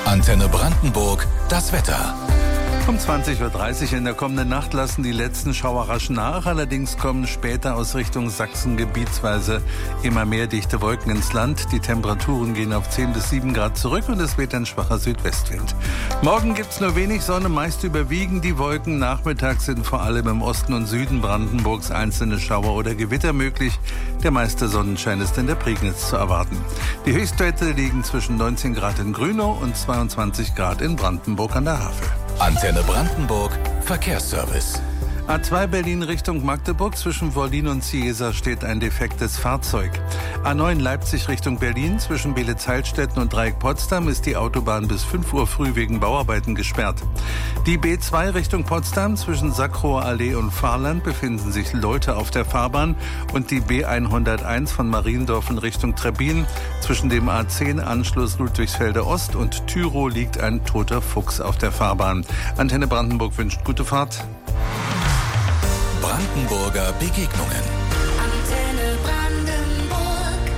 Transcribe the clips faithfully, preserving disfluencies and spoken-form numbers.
Antenne Brandenburg, das Wetter. Um zwanzig Uhr dreißig in der kommenden Nacht lassen die letzten Schauer rasch nach. Allerdings kommen später aus Richtung Sachsen gebietsweise immer mehr dichte Wolken ins Land. Die Temperaturen gehen auf zehn bis sieben Grad zurück und es weht ein schwacher Südwestwind. Morgen gibt's nur wenig Sonne, meist überwiegen die Wolken. Nachmittags sind vor allem im Osten und Süden Brandenburgs einzelne Schauer oder Gewitter möglich. Der meiste Sonnenschein ist in der Prignitz zu erwarten. Die Höchstwerte liegen zwischen neunzehn Grad in Grünow und zweiundzwanzig Grad in Brandenburg an der Havel. Antenne Brandenburg, Verkehrsservice. A zwei Berlin Richtung Magdeburg, zwischen Wollin und Ciesa steht ein defektes Fahrzeug. A neun Leipzig Richtung Berlin, zwischen Beelitz-Heilstätten und Dreieck Potsdam ist die Autobahn bis fünf Uhr früh wegen Bauarbeiten gesperrt. Die B zwei Richtung Potsdam, zwischen Sackroer Allee und Fahrland befinden sich Leute auf der Fahrbahn und die B hunderteins von Mariendorf in Richtung Trebbin. Zwischen dem A zehn Anschluss Ludwigsfelde Ost und Tyrow liegt ein toter Fuchs auf der Fahrbahn. Antenne Brandenburg wünscht gute Fahrt. Brandenburger Begegnungen. Antenne Brandenburg.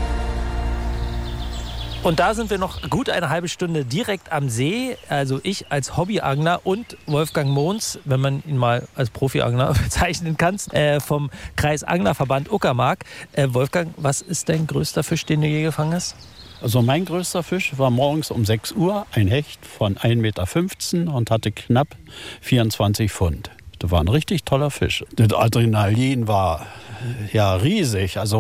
Und da sind wir noch gut eine halbe Stunde direkt am See. Also ich als Hobbyangler und Wolfgang Mohns, wenn man ihn mal als Profiangler bezeichnen kann, äh, vom Kreisanglerverband Uckermark. Äh, Wolfgang, was ist dein größter Fisch, den du je gefangen hast? Also mein größter Fisch war morgens um sechs Uhr ein Hecht von ein Meter fünfzehn und hatte knapp vierundzwanzig Pfund. Das war ein richtig toller Fisch. Das Adrenalin war ja riesig. Also